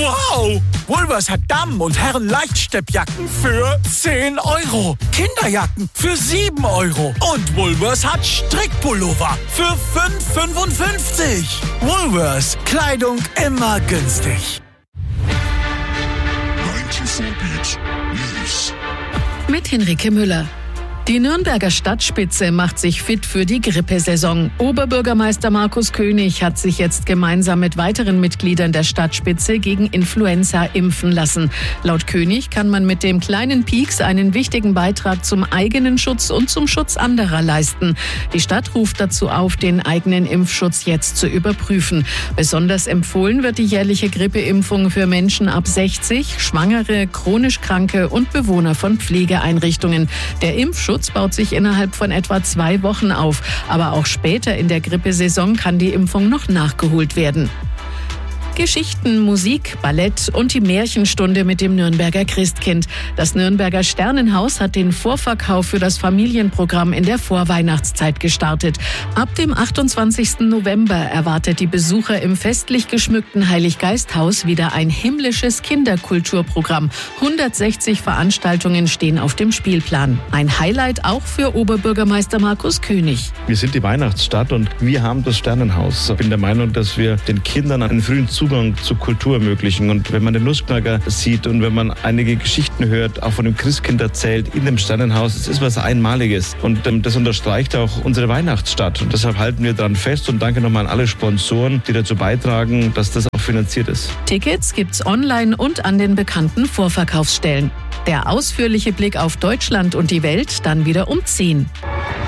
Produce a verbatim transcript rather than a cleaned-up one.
Wow! Woolworths hat Damen- und Herren-Leichtsteppjacken für zehn Euro. Kinderjacken für sieben Euro. Und Woolworths hat Strickpullover für fünf Euro fünfundfünfzig. Woolworths. Kleidung immer günstig. Mit Henrike Müller. Die Nürnberger Stadtspitze macht sich fit für die Grippesaison. Oberbürgermeister Markus König hat sich jetzt gemeinsam mit weiteren Mitgliedern der Stadtspitze gegen Influenza impfen lassen. Laut König kann man mit dem kleinen Pieks einen wichtigen Beitrag zum eigenen Schutz und zum Schutz anderer leisten. Die Stadt ruft dazu auf, den eigenen Impfschutz jetzt zu überprüfen. Besonders empfohlen wird die jährliche Grippeimpfung für Menschen ab sechzig, Schwangere, chronisch Kranke und Bewohner von Pflegeeinrichtungen. Der Impfschutz baut sich innerhalb von etwa zwei Wochen auf. Aber auch später in der Grippesaison kann die Impfung noch nachgeholt werden. Geschichten, Musik, Ballett und die Märchenstunde mit dem Nürnberger Christkind. Das Nürnberger Sternenhaus hat den Vorverkauf für das Familienprogramm in der Vorweihnachtszeit gestartet. Ab dem achtundzwanzigsten November erwartet die Besucher im festlich geschmückten Heiliggeisthaus wieder ein himmlisches Kinderkulturprogramm. hundertsechzig Veranstaltungen stehen auf dem Spielplan. Ein Highlight auch für Oberbürgermeister Markus König. Wir sind die Weihnachtsstadt und wir haben das Sternenhaus. Ich bin der Meinung, dass wir den Kindern einen frühen Zugang zur Kultur ermöglichen. Und wenn man den Nussknacker sieht und wenn man einige Geschichten hört, auch von dem Christkind erzählt, in dem Sternenhaus, es ist was Einmaliges. Und ähm, das unterstreicht auch unsere Weihnachtsstadt. Und deshalb halten wir daran fest und danke nochmal an alle Sponsoren, die dazu beitragen, dass das auch finanziert ist. Tickets gibt's online und an den bekannten Vorverkaufsstellen. Der ausführliche Blick auf Deutschland und die Welt dann wieder um zehn.